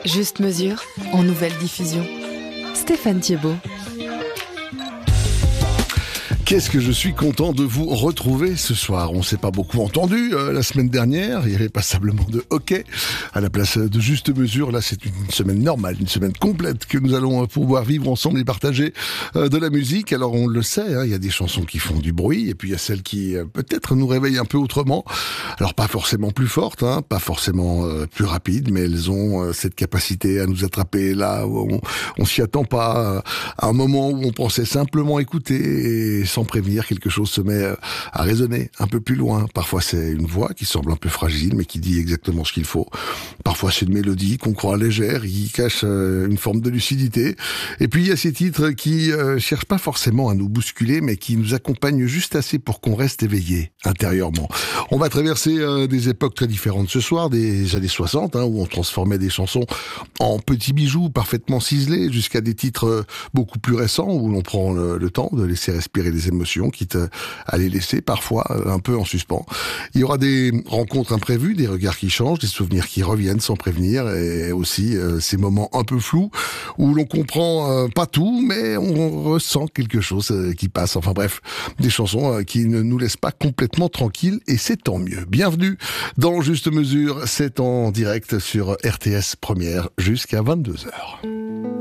Juste mesure, en nouvelle diffusion. Stéphane Thiebaud. Qu'est-ce que je suis content de vous retrouver ce soir. On s'est pas beaucoup entendu la semaine dernière. Il y avait passablement de hockey à la place de Juste Mesure. Là, c'est une semaine normale, une semaine complète que nous allons pouvoir vivre ensemble et partager de la musique. Alors, on le sait, il y a des chansons qui font du bruit et puis il y a celles qui peut-être nous réveillent un peu autrement. Alors, pas forcément plus fortes, pas forcément plus rapides, mais elles ont cette capacité à nous attraper là où on s'y attend pas, à un moment où on pensait simplement écouter et sans prévenir, quelque chose se met à résonner un peu plus loin. Parfois, c'est une voix qui semble un peu fragile, mais qui dit exactement ce qu'il faut. Parfois, c'est une mélodie qu'on croit légère, qui cache une forme de lucidité. Et puis, il y a ces titres qui cherchent pas forcément à nous bousculer, mais qui nous accompagnent juste assez pour qu'on reste éveillé intérieurement. On va traverser des époques très différentes ce soir, des années 60, où on transformait des chansons en petits bijoux parfaitement ciselés, jusqu'à des titres beaucoup plus récents, où l'on prend le temps de laisser respirer les émotions, quitte à les laisser parfois un peu en suspens. Il y aura des rencontres imprévues, des regards qui changent, des souvenirs qui reviennent sans prévenir, et aussi ces moments un peu flous où l'on comprend pas tout, mais on ressent quelque chose qui passe. Enfin bref, des chansons qui ne nous laissent pas complètement tranquilles, et c'est tant mieux. Bienvenue dans Juste Mesure, c'est en direct sur RTS Première jusqu'à 22h.